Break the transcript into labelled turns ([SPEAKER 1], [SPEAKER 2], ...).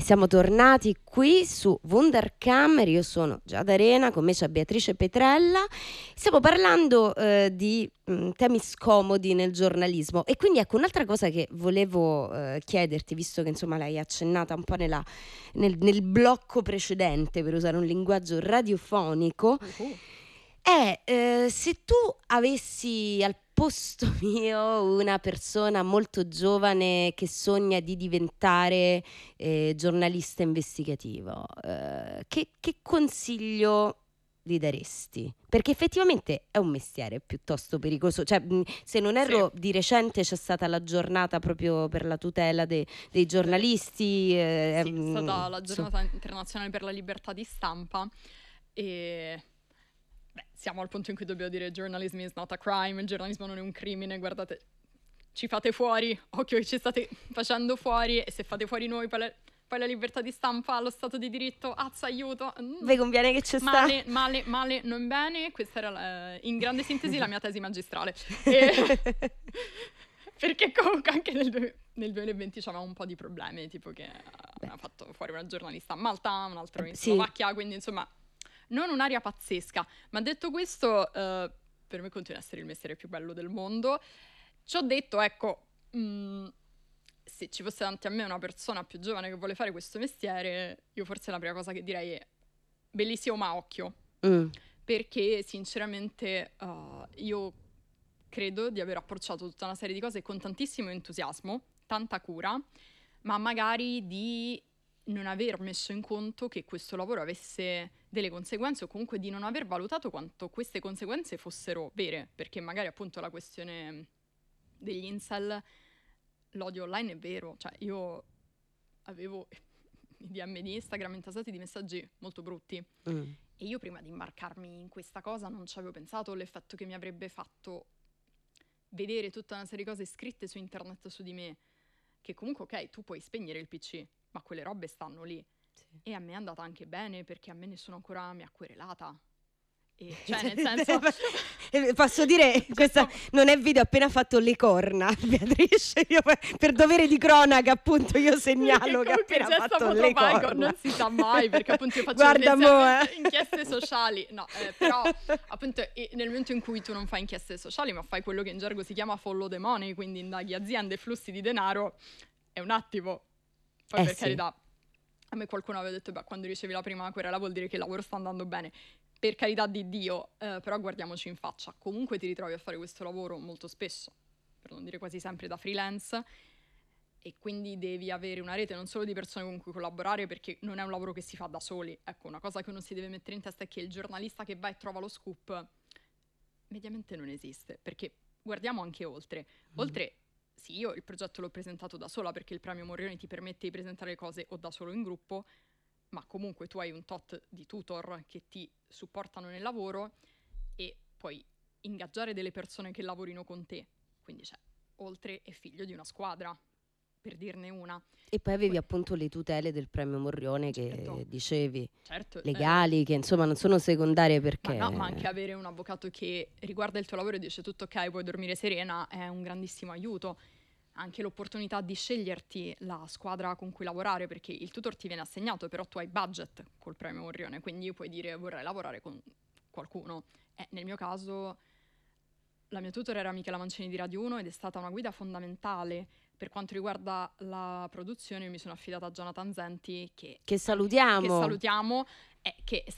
[SPEAKER 1] siamo tornati qui su Wunderkammer. Io sono Giada Arena, con me c'è Beatrice Petrella. Stiamo parlando di temi scomodi nel giornalismo, e quindi ecco un'altra cosa che volevo chiederti, visto che insomma l'hai accennata un po' nel blocco precedente, per usare un linguaggio radiofonico, è se tu avessi al posto mio una persona molto giovane che sogna di diventare giornalista investigativo, che consiglio gli daresti? Perché effettivamente è un mestiere piuttosto pericoloso. Cioè, se non erro, di recente c'è stata la giornata proprio per la tutela dei giornalisti.
[SPEAKER 2] Sì, è stata la giornata internazionale per la libertà di stampa e siamo al punto in cui dobbiamo dire journalism is not a crime, il giornalismo non è un crimine, guardate, ci fate fuori, occhio che ci state facendo fuori, e se fate fuori noi poi la libertà di stampa, lo stato di diritto, aiuto.
[SPEAKER 1] Vi conviene che c'è
[SPEAKER 2] male, non bene. Questa era in grande sintesi la mia tesi magistrale. Perché comunque anche nel 2020 c'aveva un po' di problemi, tipo che ha fatto fuori una giornalista a Malta, un altro in Slovacchia, quindi insomma non un'aria pazzesca. Ma detto questo, per me continua a essere il mestiere più bello del mondo. Ci ho detto, ecco, se ci fosse davanti a me una persona più giovane che vuole fare questo mestiere, io forse la prima cosa che direi è bellissimo ma occhio. Perché sinceramente io credo di aver approcciato tutta una serie di cose con tantissimo entusiasmo, tanta cura, ma magari di non aver messo in conto che questo lavoro avesse delle conseguenze, o comunque di non aver valutato quanto queste conseguenze fossero vere, perché magari appunto la questione degli incel, l'odio online è vero, cioè io avevo i DM di Instagram intasati di messaggi molto brutti e io prima di imbarcarmi in questa cosa non ci avevo pensato l'effetto che mi avrebbe fatto vedere tutta una serie di cose scritte su internet su di me, che comunque ok, tu puoi spegnere il PC, ma quelle robe stanno lì. Sì. E a me è andata anche bene, perché a me nessuno ancora mi ha querelata. E, cioè nel senso
[SPEAKER 1] posso dire, questa non è video, appena fatto le corna, Beatrice, io per dovere di cronaca appunto io segnalo che appena fatto le corna.
[SPEAKER 2] Non si sa mai, perché appunto io faccio inchieste sociali, no, però appunto nel momento in cui tu non fai inchieste sociali ma fai quello che in gergo si chiama follow the money, quindi indaghi aziende e flussi di denaro, è un attimo, poi per carità, a me qualcuno aveva detto quando ricevi la prima querela vuol dire che il lavoro sta andando bene. Per carità di Dio, però guardiamoci in faccia, comunque ti ritrovi a fare questo lavoro molto spesso, per non dire quasi sempre da freelance, e quindi devi avere una rete non solo di persone con cui collaborare, perché non è un lavoro che si fa da soli. Ecco, una cosa che uno si deve mettere in testa è che il giornalista che va e trova lo scoop mediamente non esiste, perché guardiamo anche oltre. Sì, io il progetto l'ho presentato da sola, perché il premio Morrione ti permette di presentare le cose o da solo o in gruppo, ma comunque tu hai un tot di tutor che ti supportano nel lavoro e puoi ingaggiare delle persone che lavorino con te. Quindi oltre è figlio di una squadra, per dirne una.
[SPEAKER 1] E poi avevi appunto le tutele del premio Morrione, che dicevi, legali, che insomma non sono secondarie, perché...
[SPEAKER 2] Ma anche avere un avvocato che riguarda il tuo lavoro e dice tutto ok, puoi dormire serena, è un grandissimo aiuto. Anche l'opportunità di sceglierti la squadra con cui lavorare, perché il tutor ti viene assegnato, però tu hai budget col premio Morrione, quindi puoi dire vorrei lavorare con qualcuno. Nel mio caso la mia tutor era Michela Mancini di Radio 1 ed è stata una guida fondamentale per quanto riguarda la produzione. Io mi sono affidata a Jonathan Zenti, che salutiamo, che